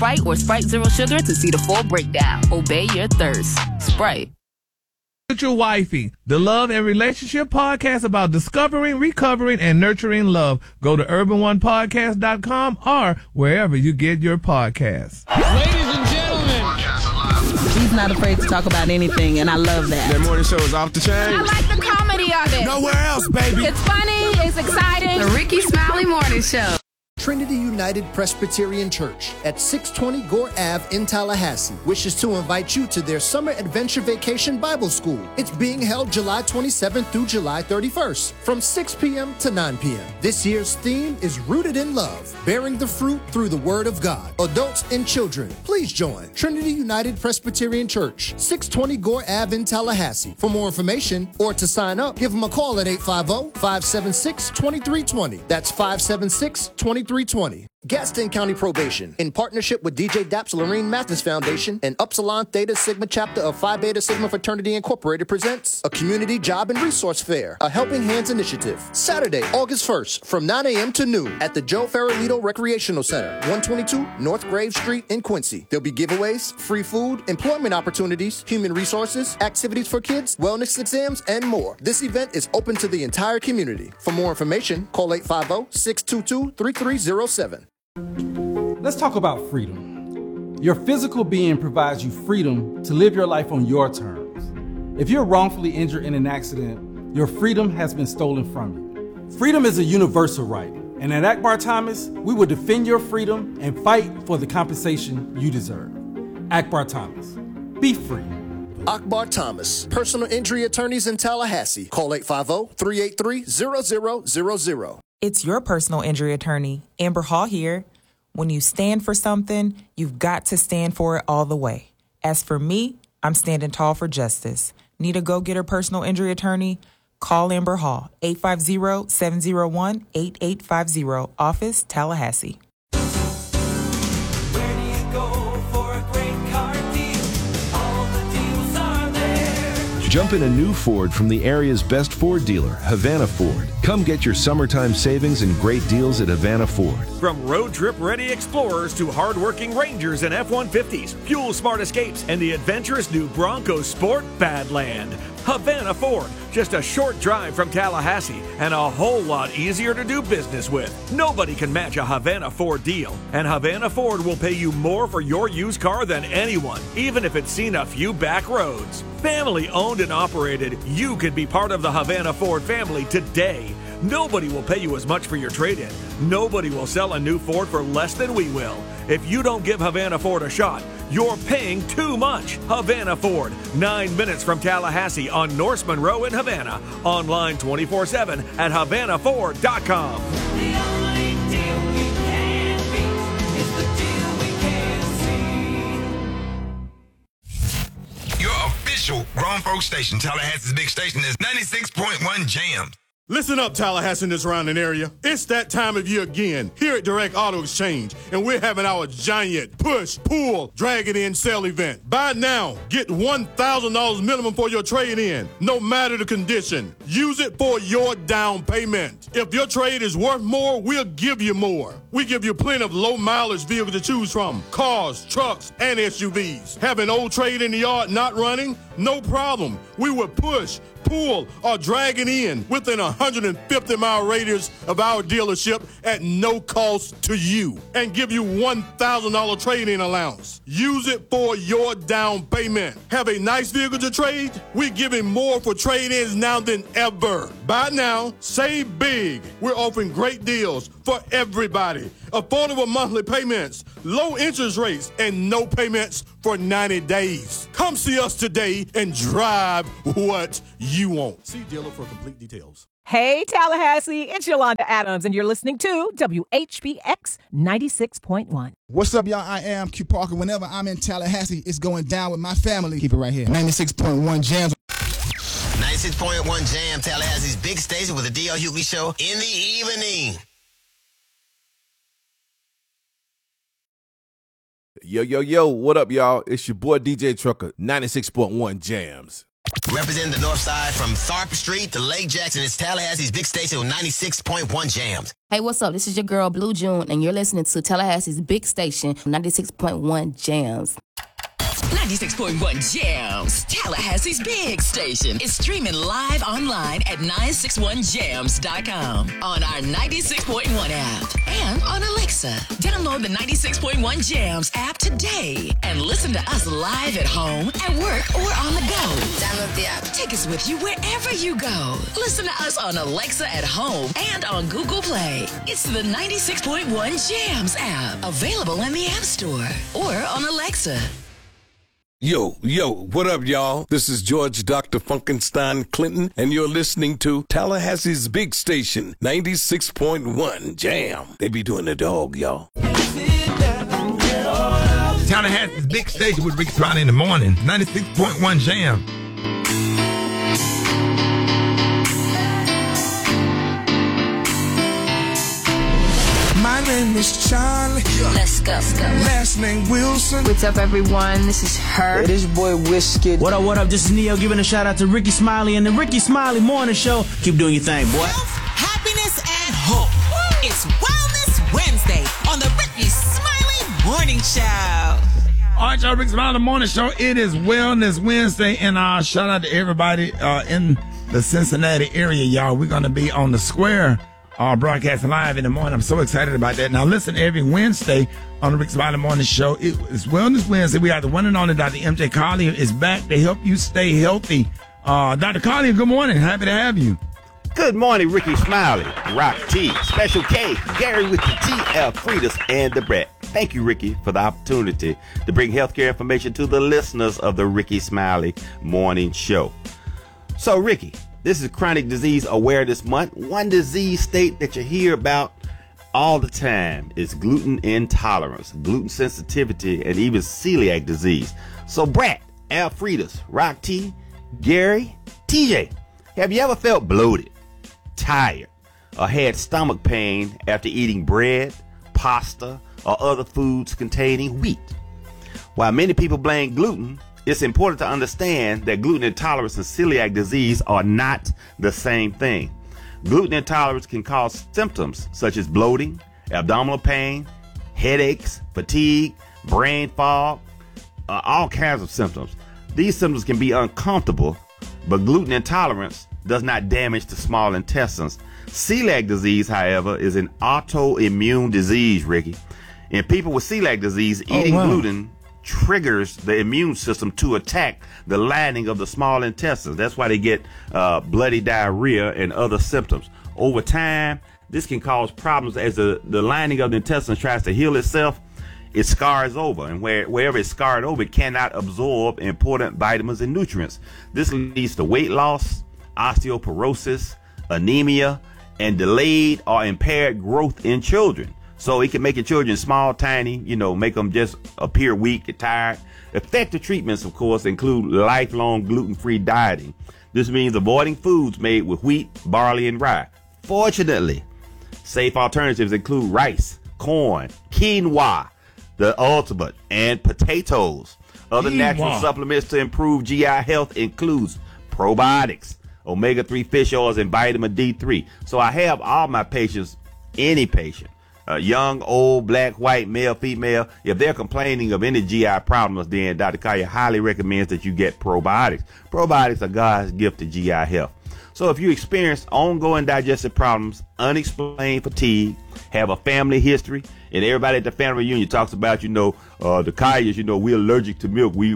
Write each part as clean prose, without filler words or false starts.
Sprite or Sprite Zero Sugar to see the full breakdown. Obey your thirst. Sprite. With Your Wifey, the love and relationship podcast about discovering, recovering, and nurturing love. Go to urban1podcast.com or wherever you get your podcasts. Ladies and gentlemen, he's not afraid to talk about anything, and I love that. That morning show is off the chain. I like the comedy of it. Nowhere else, baby. It's funny, it's exciting. The Ricky Smiley Morning Show. Trinity United Presbyterian Church at 620 Gore Ave in Tallahassee wishes to invite you to their Summer Adventure Vacation Bible School. It's being held July 27th through July 31st from 6 p.m. to 9 p.m. This year's theme is Rooted in Love, bearing the fruit through the Word of God. Adults and children, please join Trinity United Presbyterian Church, 620 Gore Ave in Tallahassee. For more information or to sign up, give them a call at 850-576-2320. That's 576-2320. Gaston County Probation, in partnership with DJ Daps Lorene Mathis Foundation and Upsilon Theta Sigma chapter of Phi Beta Sigma Fraternity Incorporated, presents a community job and resource fair, a Helping Hands initiative. Saturday, August 1st, from 9 a.m. to noon at the Joe Farolito Recreational Center, 122 North Grave Street in Quincy. There'll be giveaways, free food, employment opportunities, human resources, activities for kids, wellness exams, and more. This event is open to the entire community. For more information, call 850-622-3307. Let's talk about freedom. Your physical being provides you freedom to live your life on your terms. If you're wrongfully injured in an accident, your freedom has been stolen from you. Freedom is a universal right, and at Akbar Thomas, we will defend your freedom and fight for the compensation you deserve. Akbar Thomas, be free. Akbar Thomas, personal injury attorneys in Tallahassee. Call 850-383-0000. It's your personal injury attorney, Amber Hall here. When you stand for something, you've got to stand for it all the way. As for me, I'm standing tall for justice. Need a go-getter personal injury attorney? Call Amber Hall, 850-701-8850, office, Tallahassee. Jump in a new Ford from the area's best Ford dealer, Havana Ford. Come get your summertime savings and great deals at Havana Ford. From road trip ready Explorers to hard-working Rangers and F-150s, fuel-smart Escapes, and the adventurous new Bronco Sport Badland. Havana Ford, just a short drive from Tallahassee and a whole lot easier to do business with. Nobody can match a Havana Ford deal, and Havana Ford will pay you more for your used car than anyone, even if it's seen a few back roads. Family owned and operated, you can be part of the Havana Ford family today. Nobody will pay you as much for your trade-in. Nobody will sell a new Ford for less than we will. If you don't give Havana Ford a shot, you're paying too much. Havana Ford, 9 minutes from Tallahassee on Norse Monroe in Havana. Online 24/7 at HavanaFord.com. The only deal we can beat is the deal we can't see. Your official grown folk station, Tallahassee's big station, is 96.1 Jams. Listen up, Tallahassee and the surrounding area. It's that time of year again here at Direct Auto Exchange, and we're having our giant push, pull, drag it in sale event. Buy now, get $1,000 minimum for your trade-in, no matter the condition. Use it for your down payment. If your trade is worth more, we'll give you more. We give you plenty of low-mileage vehicles to choose from, cars, trucks, and SUVs. Have an old trade in the yard not running? No problem. We will push, pull, or drag it in within a 150-mile radius of our dealership at no cost to you and give you $1,000 trade-in allowance. Use it for your down payment. Have a nice vehicle to trade? We're giving more for trade-ins now than ever. Buy now, save big. We're offering great deals for everybody. Affordable monthly payments, low interest rates, and no payments for 90 days. Come see us today and drive what you want. See dealer for complete details. Hey, Tallahassee, it's Yolanda Adams, and you're listening to WHBX 96.1. What's up, y'all? I am Q Parker. Whenever I'm in Tallahassee, it's going down with my family. Keep it right here. 96.1 Jams. 96.1 Jam, Tallahassee's big station with the D.L. Hughley Show in the evening. Yo, what up, y'all? It's your boy DJ Trucker, 96.1 Jams. Representing the North Side from Tharp Street to Lake Jackson, it's Tallahassee's big station with 96.1 Jams. Hey, what's up? This is your girl, Blue June, and you're listening to Tallahassee's big station, 96.1 Jams. 96.1 Jams, Tallahassee's big station, is streaming live online at 961jams.com, on our 96.1 app, and on Alexa. Download the 96.1 Jams app today and listen to us live at home, at work, or on the go. Download the app. Take us with you wherever you go. Listen to us on Alexa at home and on Google Play. It's the 96.1 Jams app, available in the App Store or on Alexa. Yo, what up, y'all? This is George Dr. Funkenstein Clinton, and you're listening to Tallahassee's big station, 96.1 Jam. They be doing the dog, y'all. Tallahassee's big station with Ricky Smiley in the morning, 96.1 Jam. My name is Charlie. Let's go. Last name Wilson. What's up, everyone? This is Her. Hey, this your boy Whiskey. What up? This is Neo giving a shout out to Ricky Smiley and the Ricky Smiley Morning Show. Keep doing your thing, boy. Health, happiness, and hope. It's Wellness Wednesday on the Ricky Smiley Morning Show. All right, y'all, Ricky Smiley Morning Show. It is Wellness Wednesday, and shout out to everybody in the Cincinnati area, y'all. We're going to be on the square. Broadcasting live in the morning. I'm so excited about that. Now, listen, every Wednesday on the Rick Smiley Morning Show, it's Wellness Wednesday. We have the one and only Dr. MJ Collier is back to help you stay healthy. Dr. Collier, good morning. Happy to have you. Good morning, Ricky Smiley, Rock T, Special K, Gary with the TL, Fridas, and the Brett. Thank you, Ricky, for the opportunity to bring healthcare information to the listeners of the Ricky Smiley Morning Show. So, Ricky, this is Chronic Disease Awareness Month. One disease state that you hear about all the time is gluten intolerance, gluten sensitivity, and even celiac disease. So, Brat, Alfredas, Rock T, Gary, TJ, have you ever felt bloated, tired, or had stomach pain after eating bread, pasta, or other foods containing wheat? While many people blame gluten, it's important to understand that gluten intolerance and celiac disease are not the same thing. Gluten intolerance can cause symptoms such as bloating, abdominal pain, headaches, fatigue, brain fog, all kinds of symptoms. These symptoms can be uncomfortable, but gluten intolerance does not damage the small intestines. Celiac disease, however, is an autoimmune disease, Ricky. In people with celiac disease, eating gluten triggers the immune system to attack the lining of the small intestines. That's why they get bloody diarrhea and other symptoms. Over time, this can cause problems as the lining of the intestines tries to heal itself. It scars over, and wherever it's scarred over, it cannot absorb important vitamins and nutrients. This leads to weight loss, osteoporosis, anemia, and delayed or impaired growth in children. So it can make your children small, tiny, make them just appear weak and tired. Effective treatments, of course, include lifelong gluten-free dieting. This means avoiding foods made with wheat, barley, and rye. Fortunately, safe alternatives include rice, corn, quinoa, the ultimate, and potatoes. Other natural supplements to improve GI health includes probiotics, omega-3 fish oils, and vitamin D3. So I have all my patients, any patient, young, old, black, white, male, female, if they're complaining of any GI problems, then Dr. Collier highly recommends that you get probiotics. Probiotics are God's gift to GI health. So if you experience ongoing digestive problems, unexplained fatigue, have a family history, and everybody at the family reunion talks about, the Colliers, we're allergic to milk, we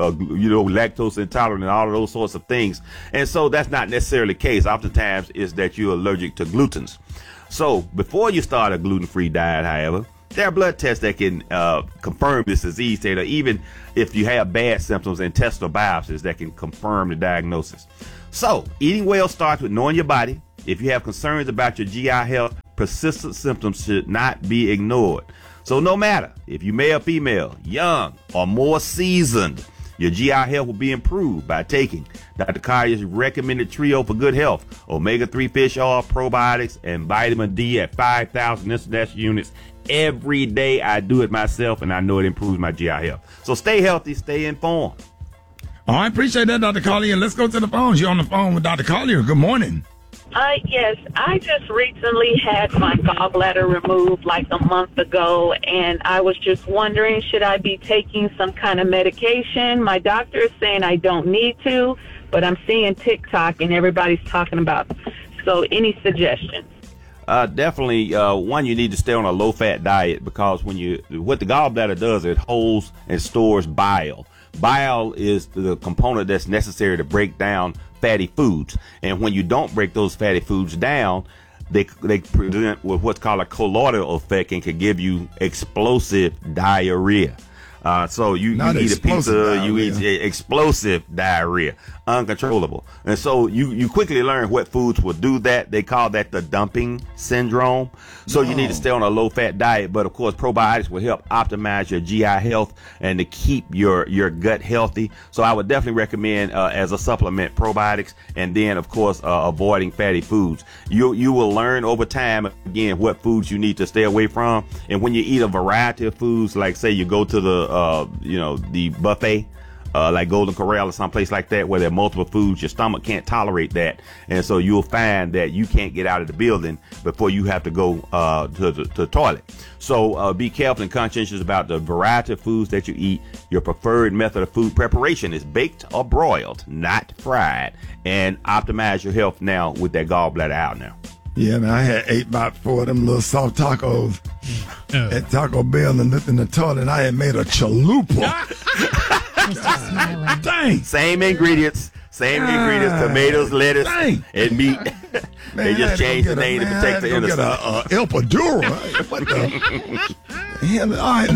lactose intolerant and all of those sorts of things. And so that's not necessarily the case. Oftentimes it's that you're allergic to glutens. So before you start a gluten-free diet, however, there are blood tests that can confirm this disease state, or even if you have bad symptoms, intestinal biopsies that can confirm the diagnosis. So eating well starts with knowing your body. If you have concerns about your GI health, persistent symptoms should not be ignored. So no matter if you're male, female, young, or more seasoned, your GI health will be improved by taking Dr. Collier's recommended trio for good health: omega-3 fish oil, probiotics, and vitamin D at 5,000 international units every day. I do it myself, and I know it improves my GI health. So stay healthy, stay informed. I appreciate that, Dr. Collier. Let's go to the phones. You're on the phone with Dr. Collier. Good morning. Yes, I just recently had my gallbladder removed like a month ago, and I was just wondering, should I be taking some kind of medication? My doctor is saying I don't need to, but I'm seeing TikTok and everybody's talking about it. So any suggestions? Definitely, one, you need to stay on a low-fat diet because what the gallbladder does, it holds and stores bile. Bile is the component that's necessary to break down fatty foods. And when you don't break those fatty foods down, they present with what's called a colloidal effect and can give you explosive diarrhea. So you eat a pizza, you eat explosive diarrhea, uncontrollable. And so you quickly learn what foods will do that. They call that the dumping syndrome. So you need to stay on a low-fat diet. But, of course, probiotics will help optimize your GI health and to keep your gut healthy. So I would definitely recommend as a supplement probiotics and then, of course, avoiding fatty foods. You will learn over time, again, what foods you need to stay away from. And when you eat a variety of foods, like, say, you go to the buffet, like Golden Corral or someplace like that, where there are multiple foods, your stomach can't tolerate that. And so you'll find that you can't get out of the building before you have to go to the toilet. So be careful and conscientious about the variety of foods that you eat. Your preferred method of food preparation is baked or broiled, not fried. And optimize your health now with that gallbladder out now. Yeah, man, I ate about 4 of them little soft tacos at Taco Bell and looked in the toilet, and I had made a chalupa. Dang. Same ingredients, tomatoes, lettuce, and meat. They just changed the name to protect the innocent. El Padura. What the hell? All right.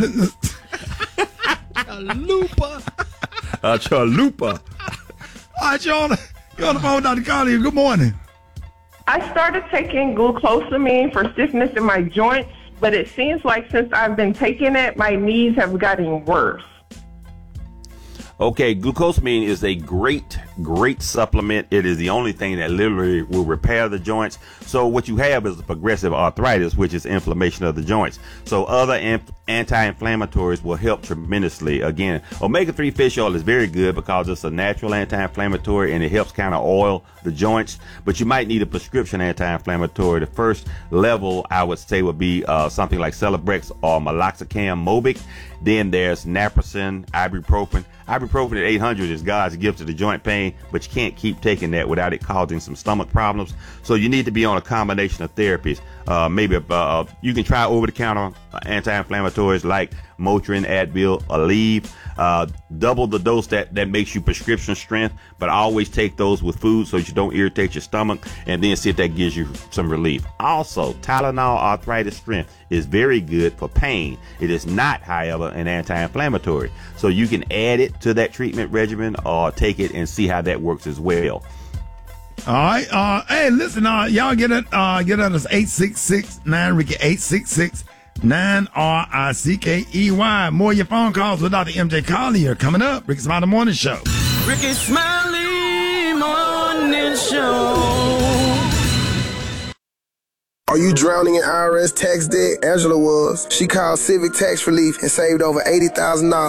Chalupa. All right, you're on the phone, Dr. Collier. Good morning. I started taking glucosamine for stiffness in my joints, but it seems like since I've been taking it, my knees have gotten worse. Okay, glucosamine is a great supplement. It is the only thing that literally will repair the joints. So what you have is progressive arthritis, which is inflammation of the joints. So other anti-inflammatories will help tremendously. Again, omega-3 fish oil is very good because it's a natural anti-inflammatory and it helps kind of oil the joints. But you might need a prescription anti-inflammatory. The first level, I would say, would be something like Celebrex or Meloxicam Mobic. Then there's naproxen, ibuprofen. Ibuprofen at 800 is God's gift to the joint pain, but you can't keep taking that without it causing some stomach problems. So you need to be on a combination of therapies. Maybe you can try over-the-counter anti-inflammatories like Motrin, Advil, Aleve. Double the dose that makes you prescription strength, but always take those with food so you don't irritate your stomach, and then see if that gives you some relief. Also, Tylenol Arthritis Strength is very good for pain. It is not, however, an anti-inflammatory. So you can add it to that treatment regimen or take it and see how that works as well. All right. Hey, listen, y'all get us 866-9-RICKY, 866-9-RICKEY. More of your phone calls with Dr. MJ Collier coming up. Ricky Smiley Morning Show. Ricky Smiley Morning Show. Are you drowning in IRS tax debt? Angela was. She called Civic Tax Relief and saved over $80,000